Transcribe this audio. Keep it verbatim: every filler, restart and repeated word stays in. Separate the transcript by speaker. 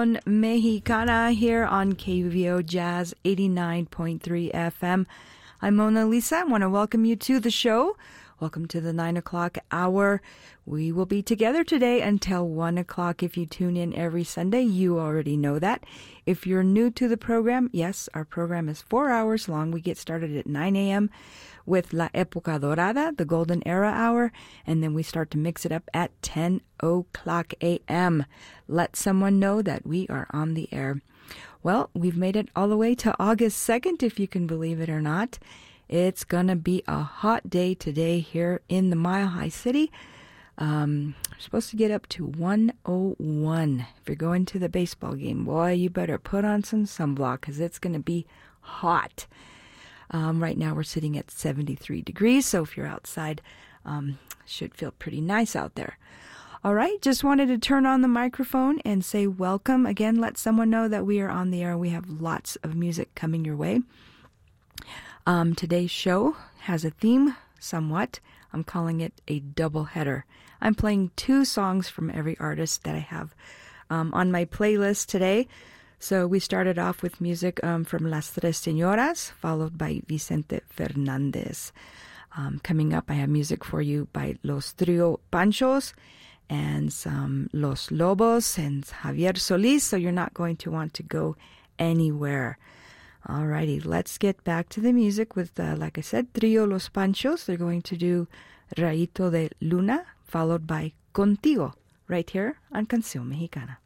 Speaker 1: Mexicana here on K V O Jazz eighty-nine point three F M. I'm Mona Lisa. I want to welcome you to the show. Welcome to the nine o'clock hour. We will be together today until one o'clock. If you tune in every Sunday, you already know that. If you're new to the program, yes, our program is four hours long. We get started at nine a.m. with La Época Dorada, the Golden Era Hour, and then we start to mix it up at ten o'clock a.m. Let someone know that we are on the air. Well, we've made it all the way to August second, if you can believe it or not. It's going to be a hot day today here in the Mile High City. Um, we're supposed to get up to one oh one. If you're going to the baseball game, boy, you better put on some sunblock because it's going to be hot. Um, right now we're sitting at seventy-three degrees, so if you're outside, um, should feel pretty nice out there. All right, just wanted to turn on the microphone and say welcome. Again, let someone know that we are on the air. We have lots of music coming your way. Um, today's show has a theme, somewhat. I'm calling it a double header. I'm playing two songs from every artist that I have um, on my playlist today. So we started off with music um, from Las Tres Señoras, followed by Vicente Fernandez. Um, coming up, I have music for you by Los Trio Panchos and some Los Lobos and Javier Solis, so you're not going to want to go anywhere. Alrighty, let's get back to the music with, uh, like I said, Trio Los Panchos. They're going to do Rayito de Luna, followed by Contigo, right here on Canción Mexicana.